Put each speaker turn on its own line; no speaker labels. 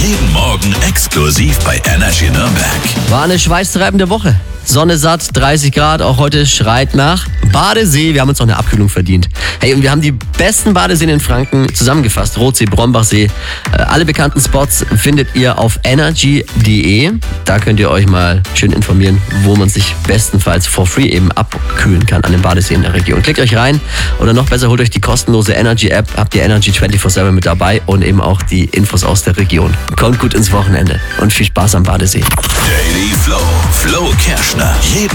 Jeden Morgen exklusiv bei Energy Nürnberg.
War eine schweißtreibende Woche. Sonne satt, 30 Grad, auch heute schreit nach Badesee. Wir haben uns noch eine Abkühlung verdient. Hey, und wir haben die besten Badeseen in Franken zusammengefasst. Rothsee, Brombachsee. Alle bekannten Spots findet ihr auf energy.de. Da könnt ihr euch mal schön informieren, wo man sich bestenfalls for free eben abkühlen kann an den Badeseen in der Region. Klickt euch rein oder noch besser, holt euch die kostenlose Energy-App. Habt ihr Energy 24/7 mit dabei und eben auch die Infos aus der Region. Kommt gut ins Wochenende und viel Spaß am Badesee.
Daily Flow. Flo Kerschner. Jeden